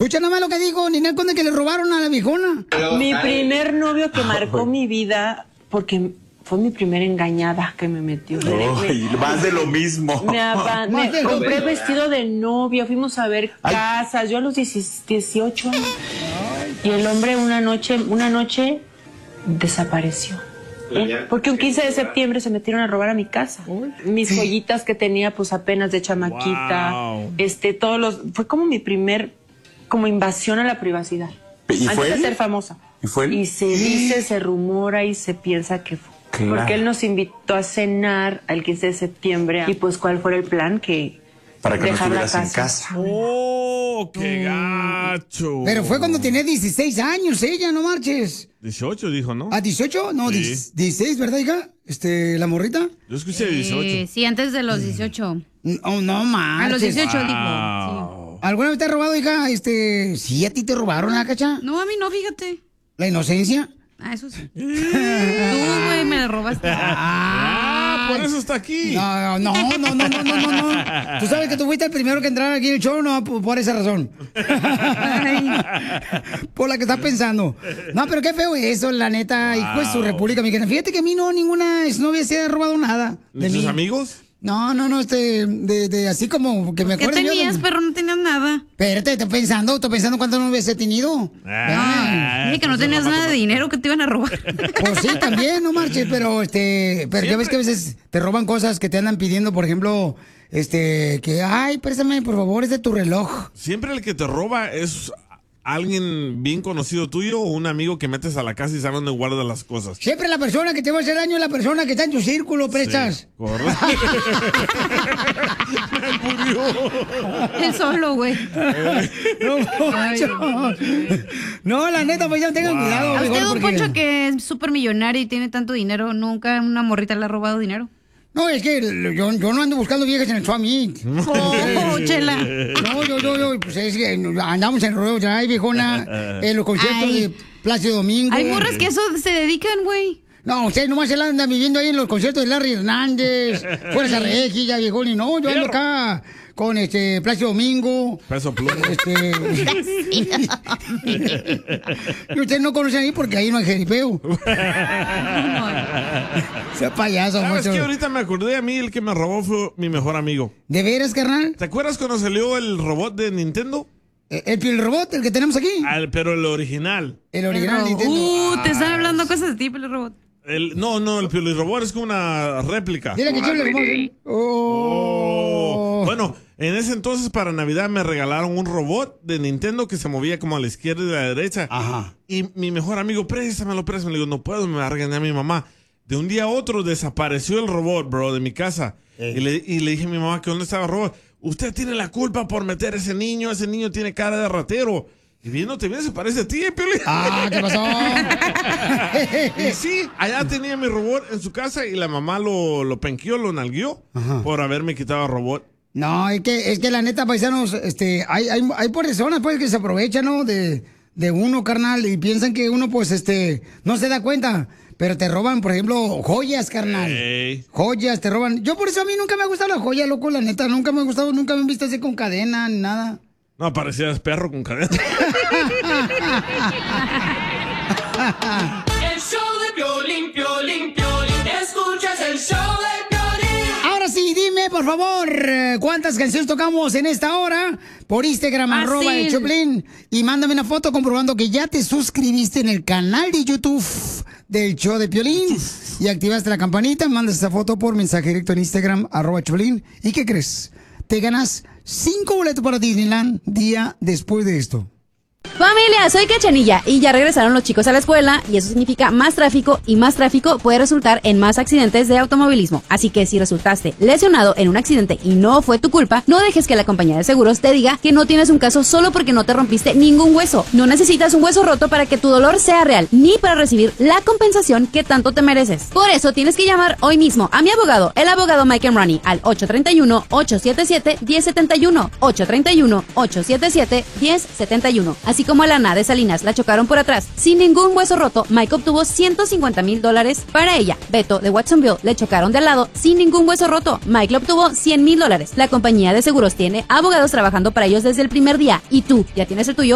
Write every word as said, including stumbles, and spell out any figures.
Escucha nada más lo que dijo Ninel Conde, que le robaron a la viejona. Mi primer novio que marcó mi vida, porque fue mi primera engañada que me metió. Oh, me, y más de lo mismo. Me, aban- me compré vestido de novia, fuimos a ver Ay. casas, yo a los dieciocho años. Y el hombre una noche, una noche desapareció. ¿Eh? Porque un quince de septiembre se metieron a robar a mi casa. Mis joyitas que tenía pues apenas de chamaquita. Wow. Este, todos los, fue como mi primer, como invasión a la privacidad. ¿Y Antes fue de él? ser famosa. ¿Y fue él? Y se dice, se rumora y se piensa que fue. Claro. Porque él nos invitó a cenar el quince de septiembre. Y pues, ¿cuál fue el plan? Que Para que no dejar la estuvieras en casa. ¡Oh, qué gacho! Pero fue cuando tenía dieciséis años ella, no marches. dieciocho dijo, ¿no? ¿A dieciocho? No, Sí. dieciséis, ¿verdad, hija? Este, la morrita. Yo escuché dieciocho. Eh, sí, antes de los dieciocho. Oh, no marches. A los dieciocho Wow. dijo. ¿Alguna vez te ha robado, hija? Este, sí, a ti te robaron, ¿ah, cacha? Sí. No, a mí no, fíjate. ¿La inocencia? Ah, eso sí. Tú, güey, me la robaste. Ah, por eso está aquí. No, no, no, no, no, no, no, no. Tú sabes que tú fuiste el primero que entrar aquí en el show, no, por, por esa razón. Ay, por la que estás pensando. No, pero qué feo eso, la neta, hijo de su república mexicana. Fíjate que a mí no, ninguna exnovia se ha robado nada. ¿De tus amigos? No, no, no, este, de, de así como que me ¿Qué acuerdo yo tenías, de... pero no tenías nada? Espérate, estoy pensando, estoy pensando cuántas novias he tenido. Ah, Dije que no tenías nada de dinero que te iban a robar. Pues sí, también, no marches, pero este, pero ya ves que a veces te roban cosas que te andan pidiendo, por ejemplo, este, que, ay, préstame, por favor, es de tu reloj. Siempre el que te roba es alguien bien conocido tuyo o un amigo que metes a la casa y sabe dónde guarda las cosas. Siempre la persona que te va a hacer daño es la persona que está en tu círculo, prestas. Sí, correcto. Me murió. Él solo, güey. No, Poncho. No, la neta, pues ya tengan Wow. cuidado. A usted, mejor, don porque- Poncho, que es súper millonario y tiene tanto dinero, ¿nunca una morrita le ha robado dinero? No, es que yo, yo no ando buscando viejas en el Swami. Oh, chela. No, yo, yo, yo, pues es que andamos en Rodeo Drive, viejona, en los conciertos Ay. de Plácido Domingo. Hay morras que a eso se dedican, güey. No, ustedes nomás se la andan viviendo ahí en los conciertos de Larry Hernández, Fuerza Regia, viejón, y no, yo ando acá con este Plácido Domingo. Peso pluma. Este... y ustedes no conocen ahí porque ahí no hay jeripeo. Sea payaso, ¿Sabes mucho. qué? Ahorita me acordé, a mí el que me robó fue mi mejor amigo. ¿De veras, carnal? ¿Te acuerdas cuando salió el robot de Nintendo? ¿El Piel Robot, el que tenemos aquí? Al- pero el original. El original Pero, Nintendo. Uh, te están hablando cosas de ti, el robot. El, no, no, el Piel Robot es como una réplica. Dile que chule, hermoso. Oh. Oh. Bueno, en ese entonces para Navidad me regalaron un robot de Nintendo que se movía como a la izquierda y a la derecha. Ajá. Y mi mejor amigo, préstamelo, préstamelo. Le digo, no puedo, me va a regañar mi mamá. De un día a otro desapareció el robot, bro, de mi casa. Y le, y le dije a mi mamá que dónde estaba el robot. Usted tiene la culpa por meter a ese niño. Ese niño tiene cara de ratero. Y viéndote bien, se parece a ti, ¿eh, Piolín? Ah, ¿qué pasó? Y sí, allá tenía mi robot en su casa y la mamá lo, lo penqueó, lo nalgueó Ajá. por haberme quitado el robot. No, es que, es que la neta, paisanos, este, hay, hay, hay personas pues que se aprovechan, ¿no? De, de uno, carnal, y piensan que uno, pues, este, no se da cuenta. Pero te roban, por ejemplo, joyas, carnal. Ey. Joyas, te roban. Yo por eso a mí nunca me ha gustado la joya, loco, la neta. Nunca me ha gustado, nunca me he visto así con cadena, ni nada. No, parecías perro con cadena. El show de Piolín, Piolín, Piolín. Escuchas el show de Piolín. Ahora sí, dime, por favor, eh, ¿cuántas canciones tocamos en esta hora? Por Instagram, Fácil. arroba el Choplin. Y mándame una foto comprobando que ya te suscribiste en el canal de YouTube del show de Piolín. Y activaste la campanita, mandas esa foto por mensaje directo en Instagram, arroba Choplin. ¿Y qué crees? Te ganas cinco boletos para Disneyland día después de esto. Familia, soy Cachanilla y ya regresaron los chicos a la escuela y eso significa más tráfico y más tráfico puede resultar en más accidentes de automovilismo. Así que si resultaste lesionado en un accidente y no fue tu culpa, no dejes que la compañía de seguros te diga que no tienes un caso solo porque no te rompiste ningún hueso. No necesitas un hueso roto para que tu dolor sea real, ni para recibir la compensación que tanto te mereces. Por eso tienes que llamar hoy mismo a mi abogado, el abogado Mike Emrani, al ocho tres uno, ocho siete siete, uno cero siete uno, ocho tres uno, ocho siete siete, uno cero siete uno. Así como a la Ana de Salinas la chocaron por atrás sin ningún hueso roto, Mike obtuvo ciento cincuenta mil dólares para ella. Beto de Watsonville le chocaron de al lado sin ningún hueso roto, Mike le obtuvo cien mil dólares. La compañía de seguros tiene abogados trabajando para ellos desde el primer día. ¿Y tú ya tienes el tuyo?